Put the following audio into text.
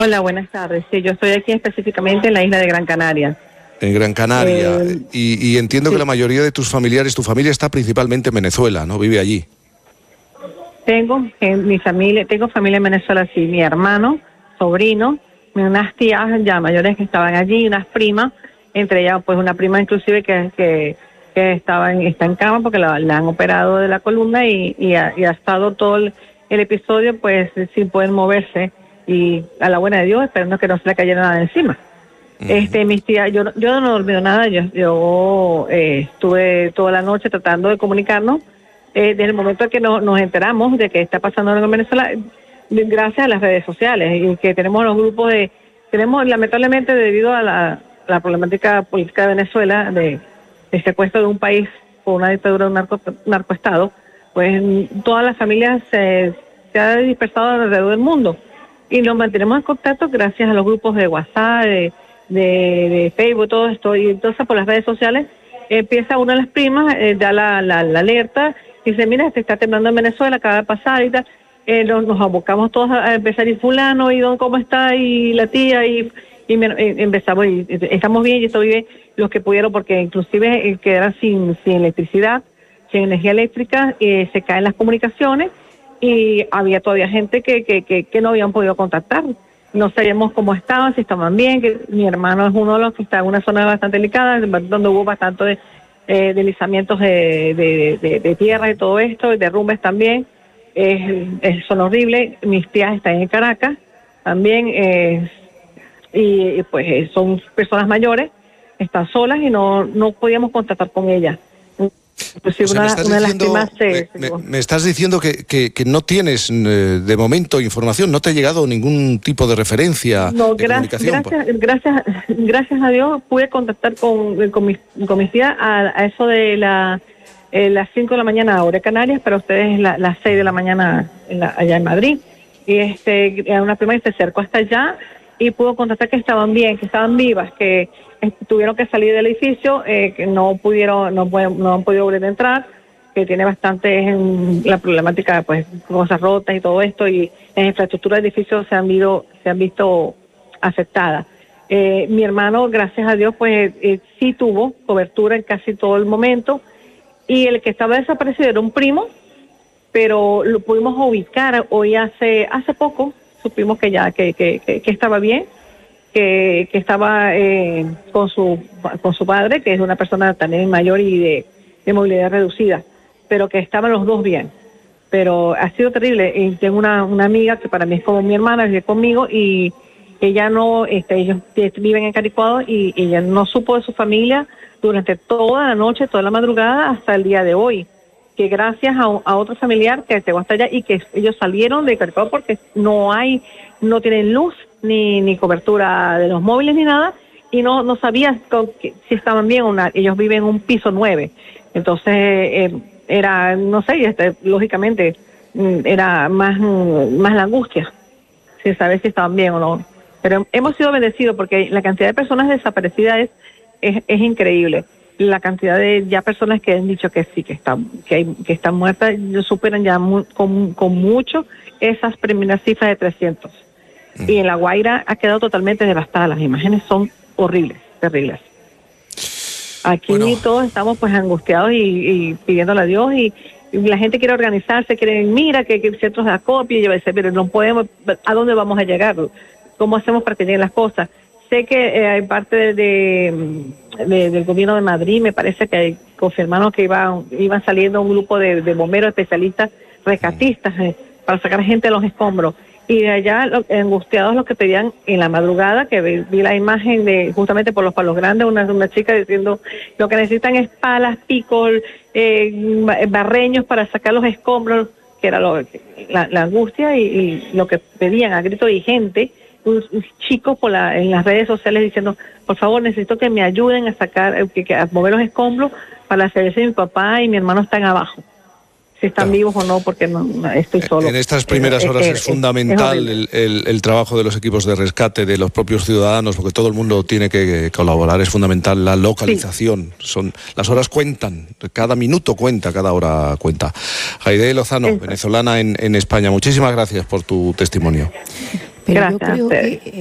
Hola, buenas tardes. Sí, yo estoy aquí específicamente en la isla de Gran Canaria. En Gran Canaria. Y entiendo sí. que la mayoría de tus familiares, tu familia está principalmente en Venezuela, ¿no? Vive allí. Tengo familia en Venezuela, sí, mi hermano, sobrino, unas tías ya mayores que estaban allí, unas primas, entre ellas pues una prima inclusive que está en cama porque la han operado de la columna y ha estado todo el episodio pues sin poder moverse y a la buena de Dios esperando que no se le cayera nada encima. Mis tías, yo no he dormido nada, yo estuve toda la noche tratando de comunicarnos. Desde el momento en que nos enteramos de que está pasando algo en Venezuela, gracias a las redes sociales y que tenemos los grupos tenemos lamentablemente debido a la problemática política de Venezuela, de secuestro de un país por una dictadura de un narcoestado, pues todas las familias se han dispersado alrededor del mundo y nos mantenemos en contacto gracias a los grupos de WhatsApp, de Facebook, todo esto, y entonces por las redes sociales empieza una de las primas, da la alerta, dice, mira, se está temblando en Venezuela, acaba de pasar y tal. Nos abocamos todos a empezar, y fulano, y don, ¿cómo está? Y la tía, y empezamos, y estamos bien, y estoy bien, los que pudieron, porque inclusive quedaron sin electricidad, sin energía eléctrica, se caen las comunicaciones, y había todavía gente que no habían podido contactar. No sabíamos cómo estaban, si estaban bien, que mi hermano es uno de los que está en una zona bastante delicada, donde hubo bastante deslizamientos de tierra y todo esto, y derrumbes también, son horribles. Mis tías están en Caracas también, y pues son personas mayores, están solas y no podíamos contactar con ellas. Pues sí, o sea, una de las primas me estás diciendo que no tienes de momento información, no te ha llegado ningún tipo de referencia de comunicación. Gracias a Dios pude contactar con mis tías a eso de las 5 de la mañana hora de Canarias, para ustedes las 6 de la mañana allá en Madrid. Y una prima se acercó hasta allá y pudo contactar que estaban bien, que estaban vivas, que tuvieron que salir del edificio, que no han podido volver a entrar, que tiene bastante la problemática, pues, cosas rotas y todo esto, y las infraestructuras de edificios se han visto afectadas. Mi hermano, gracias a Dios, pues sí tuvo cobertura en casi todo el momento, y el que estaba desaparecido era un primo, pero lo pudimos ubicar hoy hace poco, supimos que ya que estaba bien, que estaba con su padre, que es una persona también mayor y de movilidad reducida, pero que estaban los dos bien. Pero ha sido terrible. Y tengo una amiga que para mí es como mi hermana, vive conmigo, y ella ellos viven en Caricuado, y ella no supo de su familia durante toda la noche, toda la madrugada, hasta el día de hoy, que gracias a otro familiar que llegó hasta allá, y que ellos salieron de Caricuado porque no tienen luz, ni cobertura de los móviles ni nada, y no sabían si estaban bien o no. Ellos viven en un piso 9, entonces era, no sé, lógicamente era más la angustia, sin saber si estaban bien o no. Pero hemos sido bendecidos porque la cantidad de personas desaparecidas es increíble. La cantidad de ya personas que han dicho que sí, que están muertas, superan ya con mucho esas primeras cifras de 300. Y en La Guaira ha quedado totalmente devastada. Las imágenes son horribles, terribles. Aquí todos estamos pues angustiados y pidiéndole a Dios, y la gente quiere organizarse, mira que centros de acopio, y yo decía, pero no podemos, ¿a dónde vamos a llegar? ¿Cómo hacemos para que lleguen las cosas? Sé que hay parte del gobierno de Madrid, me parece que confirmaron que iban saliendo un grupo de bomberos especialistas, rescatistas, para sacar gente de los escombros. Y de allá, angustiados, los que pedían en la madrugada, que vi la imagen de justamente por los Palos Grandes, una chica diciendo lo que necesitan es palas, picos, barreños para sacar los escombros, que era la angustia, y lo que pedían a grito, y gente, chicos en las redes sociales diciendo, por favor, necesito que me ayuden a sacar, a mover los escombros para saber si mi papá y mi hermano están abajo, si están vivos o no, porque no estoy solo. En estas primeras horas es fundamental el trabajo de los equipos de rescate, de los propios ciudadanos, porque todo el mundo tiene que colaborar. Es fundamental la localización. Sí. Las horas cuentan, cada minuto cuenta, cada hora cuenta. Haidé Lozano, venezolana en España, muchísimas gracias por tu testimonio. Pero Gracias yo creo a ustedes. que